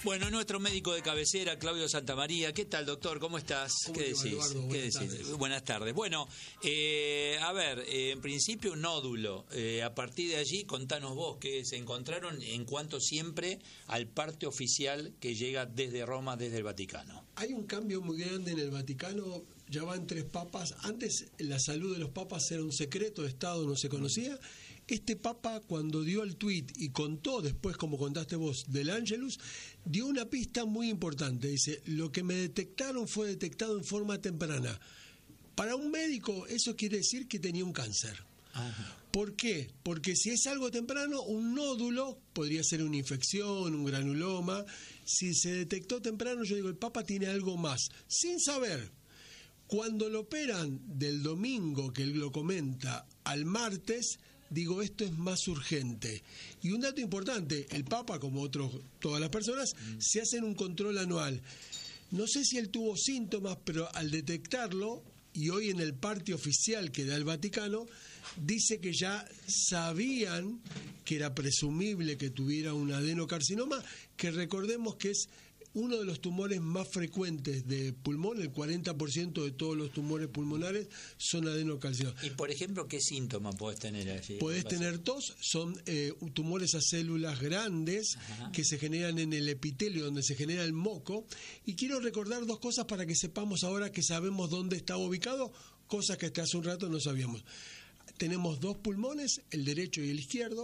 Bueno, nuestro médico de cabecera, Claudio Santamaría. ¿Qué tal, doctor? ¿Cómo estás? ¿Qué decís? Eduardo? ¿Qué decís? Buenas tardes. Bueno, a ver, en principio un nódulo. A partir de allí, contanos vos qué se encontraron en cuanto siempre al parte oficial que llega desde Roma, desde el Vaticano. Hay un cambio muy grande en el Vaticano. Ya van 3 papas. Antes la salud de los papas era un secreto de Estado, no se conocía. Este papa, cuando dio el tuit y contó después, como contaste vos, del Ángelus, dio una pista muy importante. Dice, lo que me detectaron fue detectado en forma temprana. Para un médico eso quiere decir que tenía un cáncer. Ajá. ¿Por qué? Porque si es algo temprano, un nódulo podría ser una infección, un granuloma. Si se detectó temprano, yo digo, el papa tiene algo más, sin saber. Cuando lo operan del domingo, que él lo comenta, al martes, digo, esto es más urgente. Y un dato importante, el Papa, como todas las personas, se hacen un control anual. No sé si él tuvo síntomas, pero al detectarlo, y hoy en el parte oficial que da el Vaticano, dice que ya sabían que era presumible que tuviera un adenocarcinoma, que recordemos que es uno de los tumores más frecuentes de pulmón. El 40% de todos los tumores pulmonares son adenocarcinomas. Y, por ejemplo, ¿qué síntomas podés tener allí? Podés tener tos, son tumores a células grandes. Ajá. Que se generan en el epitelio, donde se genera el moco. Y quiero recordar 2 cosas para que sepamos ahora que sabemos dónde está ubicado, cosas que hasta hace un rato no sabíamos. Tenemos 2 pulmones, el derecho y el izquierdo.